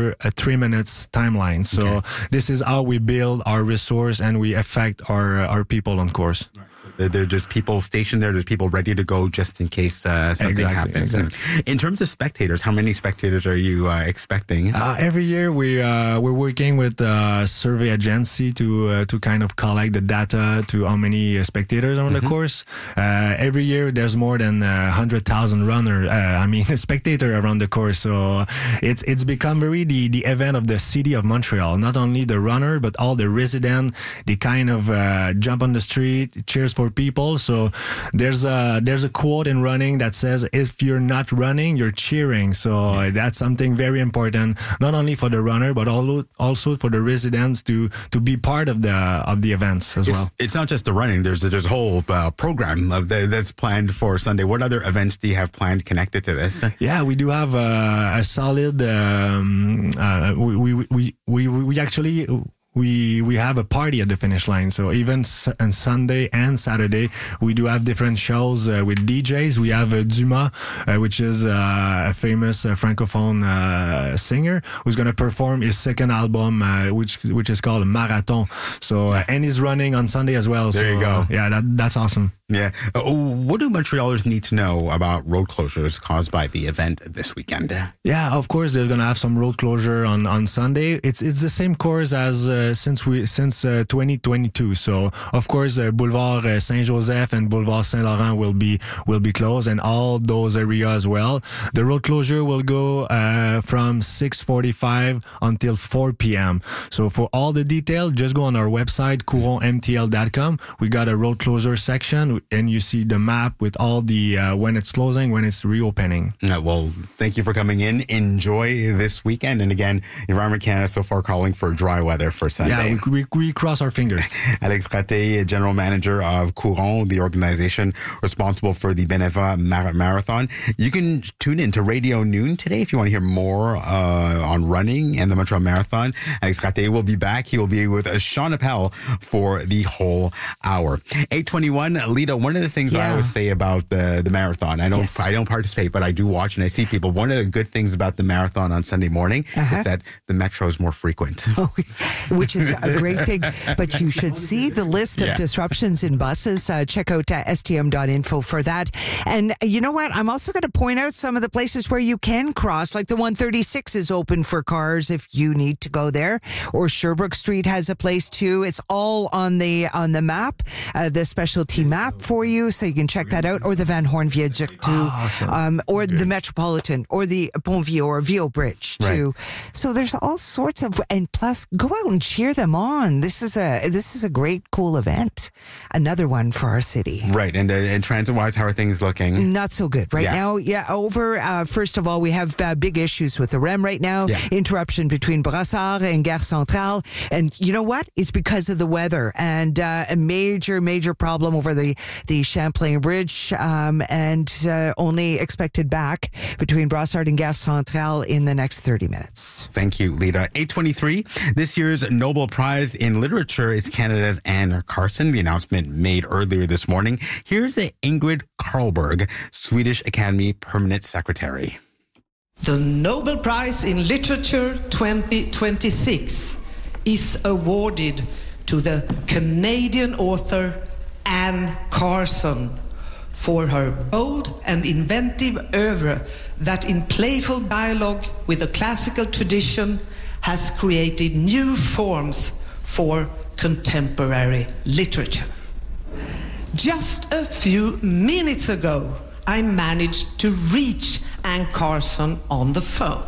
under a 3 minutes timeline. So this is how we build our resource and we affect our people on course. Right. So there's just people stationed there. There's people ready to go just in case something happens. Exactly. In terms of spectators, how many spectators are you expecting? Every year we're working with a survey agency to kind of collect the data to how many spectators on the course. Every year there's more than 100,000 spectators around the course. So it's become very the event of the city of Montreal. Not only the runner, but all the residents. They kind of jump on the street, cheers for people. So there's a quote in running that says, if you're not running, you're cheering. So that's something very important, not only for the runner, but also for the residents to be part of the events as well. It's not just the running. There's a whole program that's planned for Sunday. What other events do you have planned connected to this? Yeah, we do have a solid. We actually. We have a party at the finish line. So even on Sunday and Saturday, we do have different shows with DJs. We have Dumas, which is a famous francophone singer, who's going to perform his second album, which is called Marathon. So and he's running on Sunday as well. There you go. Yeah, that's awesome. Yeah. What do Montrealers need to know about road closures caused by the event this weekend? Yeah, of course, they're going to have some road closure on Sunday. It's the same course as since 2022. So of course, Boulevard Saint-Joseph and Boulevard Saint-Laurent will be closed, and all those areas as well. The road closure will go from 6:45 until 4 p.m. So for all the detail, just go on our website, couronmtl.com. We got a road closure section, and you see the map with all the when it's closing, when it's reopening. Well, thank you for coming in. Enjoy this weekend. And again, Environment Canada so far calling for dry weather for Sunday. Yeah, we cross our fingers. Alex Raté, General Manager of Courant, the organization responsible for the Beneva Marathon. You can tune in to Radio Noon today if you want to hear more on running and the Montreal Marathon. Alex Raté will be back. He will be with Sean Appel for the whole hour. 8:21, Lita, one of the things I always say about the marathon, I don't participate, but I do watch and I see people. One of the good things about the marathon on Sunday morning is that the metro is more frequent. Which is a great thing. But you should see the list of disruptions in buses. Check out stm.info for that. And you know what? I'm also going to point out some of the places where you can cross, like the 136 is open for cars if you need to go there, or Sherbrooke Street has a place too. It's all on the map, the specialty map for you, so you can check that out, or the Van Horn Viaduct too, or the Metropolitan, or the Pont-Vieux or Vieux Bridge too. Right. So there's all sorts of, and plus go out and cheer them on. This is a great, cool event. Another one for our city. Right. And transit-wise, how are things looking? Not so good right now. First of all, we have big issues with the REM right now. Yeah. Interruption between Brassard and Gare Centrale. And you know what? It's because of the weather, and a major problem over the Champlain Bridge, and only expected back between Brassard and Gare Centrale in the next 30 minutes. Thank you, Lita. 8:23. This year's Nobel Prize in Literature is Canada's Anne Carson. The announcement made earlier this morning. Here's Ingrid Carlberg, Swedish Academy Permanent Secretary. The Nobel Prize in Literature 2026 is awarded to the Canadian author Anne Carson for her bold and inventive oeuvre that in playful dialogue with the classical tradition has created new forms for contemporary literature. Just a few minutes ago, I managed to reach Anne Carson on the phone.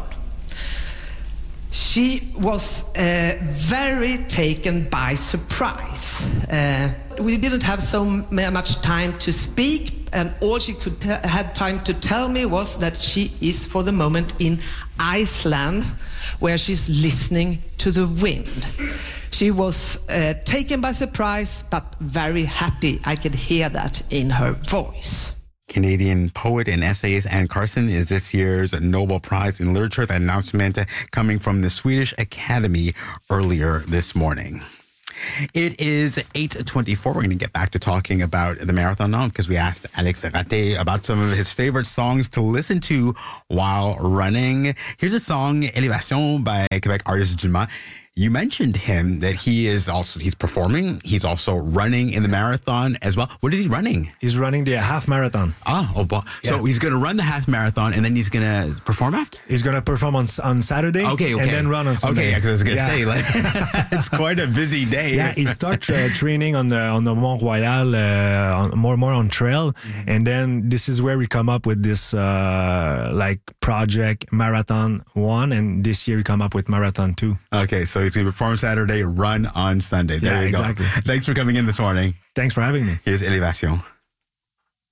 She was very taken by surprise. We didn't have so much time to speak, and all she had time to tell me was that she is for the moment in Iceland, where she's listening to the wind. She was taken by surprise, but very happy. I could hear that in her voice. Canadian poet and essayist Anne Carson is this year's Nobel Prize in Literature. The announcement coming from the Swedish Academy earlier this morning. It is 8:24. We're going to get back to talking about the marathon now because we asked Alex Raté about some of his favorite songs to listen to while running. Here's a song, Élévation by Quebec artist Dumas. You mentioned him that he's performing. He's also running in the marathon as well. What is he running? He's running the half marathon. So he's going to run the half marathon and then he's going to perform after? He's going to perform on Saturday. Okay. And then run on Sunday. Okay, because I was going to say, like, it's quite a busy day. Yeah, he starts training on the Mont Royal, more on trail. Mm-hmm. And then this is where we come up with this, project Marathon 1. And this year we come up with Marathon 2. Okay, so he's going to perform Saturday, run on Sunday. There you go. Exactly. Thanks for coming in this morning. Thanks for having me. Here's Élévation.